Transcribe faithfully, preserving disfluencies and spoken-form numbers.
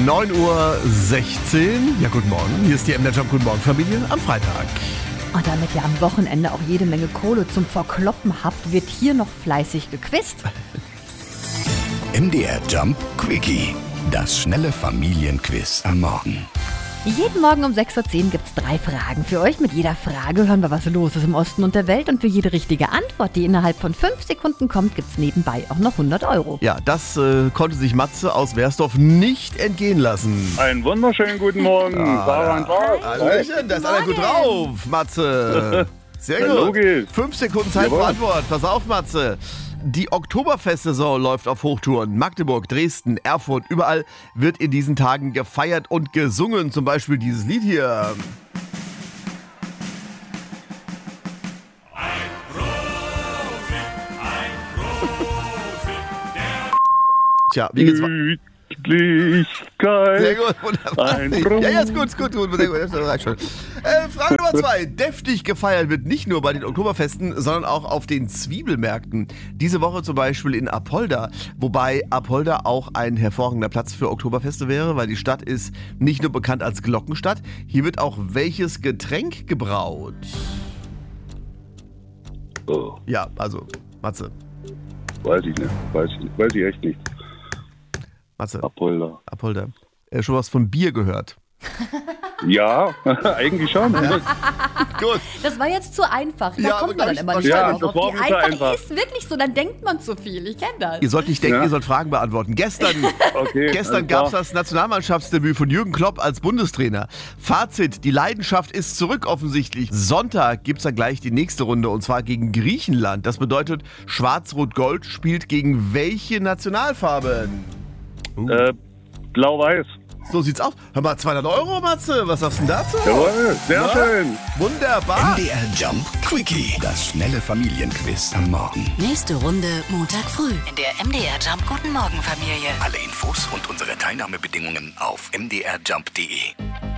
neun Uhr sechzehn. Ja, guten Morgen. Hier ist die M D R Jump Guten Morgen Familie am Freitag. Und damit ihr am Wochenende auch jede Menge Kohle zum Verkloppen habt, wird hier noch fleißig gequizt. M D R Jump Quickie. Das schnelle Familienquiz am Morgen. Jeden Morgen um sechs Uhr zehn gibt es drei Fragen für euch. Mit jeder Frage hören wir, was los ist im Osten und der Welt. Und für jede richtige Antwort, die innerhalb von fünf Sekunden kommt, gibt es nebenbei auch noch hundert Euro. Ja, das äh, konnte sich Matze aus Wersdorf nicht entgehen lassen. Einen wunderschönen guten Morgen. Ah, Hallöchen, da ist einer gut drauf, Matze. Sehr gut. Logisch. Fünf Sekunden Zeit Jawohl. für Antwort. Pass auf, Matze. Die Oktoberfestsaison läuft auf Hochtouren. Magdeburg, Dresden, Erfurt, überall wird in diesen Tagen gefeiert und gesungen. Zum Beispiel dieses Lied hier. Tja, wie geht's weiter? Gemütlichkeit. Sehr gut, wunderbar. Ein Ja, ja, ist gut, ist gut, gut. Sehr gut, das reicht schon. Äh, Frage Nummer zwei. Deftig gefeiert wird nicht nur bei den Oktoberfesten, sondern auch auf den Zwiebelmärkten. Diese Woche zum Beispiel in Apolda. Wobei Apolda auch ein hervorragender Platz für Oktoberfeste wäre, weil die Stadt ist nicht nur bekannt als Glockenstadt. Hier wird auch welches Getränk gebraut? Oh, Ja, also, Matze. weiß ich nicht. Weiß ich nicht. Weiß ich echt nicht. Matze, Apolda. Apolda. Äh, schon was von Bier gehört? Ja, eigentlich schon. Gut. Das war jetzt zu einfach. Da Ja, kommt man aber dann immer gleich- nicht Ja, drauf. das war Die wieder einfach, einfach. ist wirklich so, dann denkt man zu viel. Ich kenne das. Ihr sollt nicht denken, Ja. ihr sollt Fragen beantworten. Gestern, Okay, gestern alles gab es klar. das Nationalmannschaftsdebüt von Jürgen Klopp als Bundestrainer. Fazit, die Leidenschaft ist zurück offensichtlich. Sonntag gibt es dann gleich die nächste Runde und zwar gegen Griechenland. Das bedeutet, Schwarz-Rot-Gold spielt gegen welche Nationalfarben? Äh, Blau-Weiß. So sieht's aus. Hör mal, zweihundert Euro, Matze. Was sagst du denn dazu? Jawohl, sehr Na? schön. Wunderbar. M D R Jump Quickie. Das schnelle Familienquiz am Morgen. Nächste Runde Montag früh in der M D R Jump Guten Morgen Familie. Alle Infos und unsere Teilnahmebedingungen auf m d r jump punkt d e.